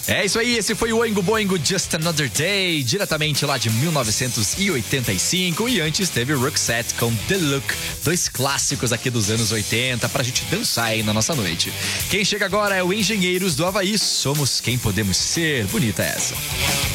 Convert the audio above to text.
É isso aí, esse foi o Oingo Boingo Just Another Day, diretamente lá de 1985. E antes teve o Roxette com The Look, dois clássicos aqui dos anos 80 pra gente dançar aí na nossa noite. Quem chega agora é o Engenheiros do Havaí, Somos Quem Podemos Ser. Bonita essa.